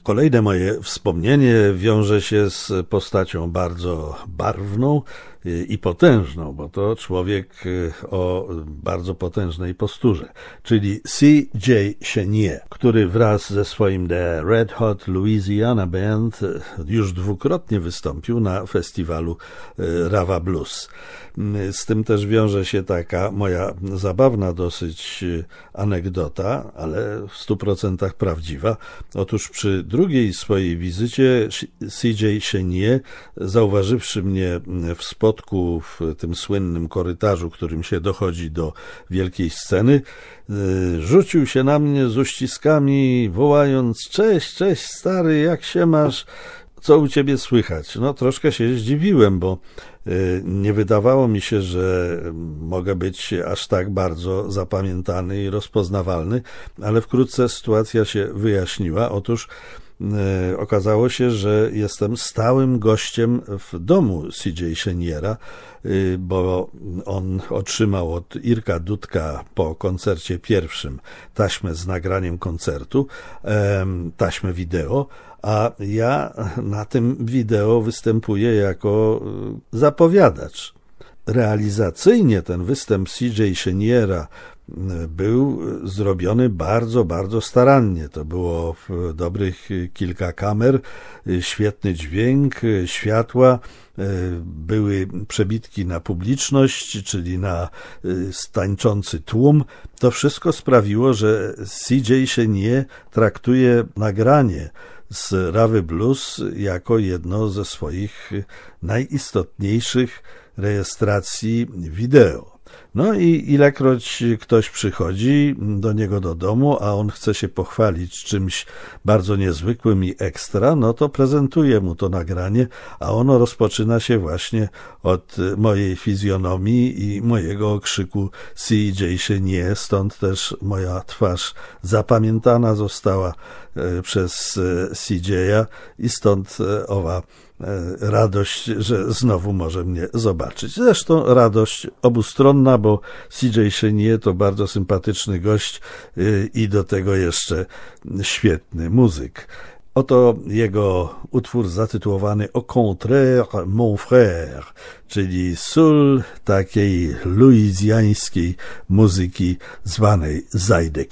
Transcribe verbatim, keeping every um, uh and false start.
Kolejne moje wspomnienie wiąże się z postacią bardzo barwną i potężną, bo to człowiek o bardzo potężnej posturze, czyli C J Chenier, który wraz ze swoim The Red Hot Louisiana Band już dwukrotnie wystąpił na festiwalu Rava Blues. Z tym też wiąże się taka moja zabawna dosyć anegdota, ale w stu procentach prawdziwa. Otóż przy drugiej swojej wizycie C J Chenier, zauważywszy mnie w spotku w tym słynnym korytarzu, którym się dochodzi do wielkiej sceny, rzucił się na mnie z uściskami, wołając: cześć, cześć stary, jak się masz? Co u ciebie słychać? No troszkę się zdziwiłem, bo nie wydawało mi się, że mogę być aż tak bardzo zapamiętany i rozpoznawalny, ale wkrótce sytuacja się wyjaśniła. Otóż okazało się, że jestem stałym gościem w domu C J Cheniera, bo on otrzymał od Irka Dudka po koncercie pierwszym taśmę z nagraniem koncertu, taśmę wideo, a ja na tym wideo występuję jako zapowiadacz. Realizacyjnie ten występ C J Cheniera był zrobiony bardzo, bardzo starannie. To było dobrych kilka kamer, świetny dźwięk, światła, były przebitki na publiczność, czyli na tańczący tłum. To wszystko sprawiło, że C J Chenier traktuje nagranie z Ravy Blues jako jedno ze swoich najistotniejszych rejestracji wideo. No i ilekroć ktoś przychodzi do niego do domu, a on chce się pochwalić czymś bardzo niezwykłym i ekstra, no to prezentuje mu to nagranie, a ono rozpoczyna się właśnie od mojej fizjonomii i mojego okrzyku C J Chenier, stąd też moja twarz zapamiętana została przez C J a i stąd owa radość, że znowu może mnie zobaczyć. Zresztą radość obustronna, bo C J Chenier to bardzo sympatyczny gość i do tego jeszcze świetny muzyk. Oto jego utwór zatytułowany Au contraire, mon frère, czyli sól takiej luizjańskiej muzyki zwanej Zydeco.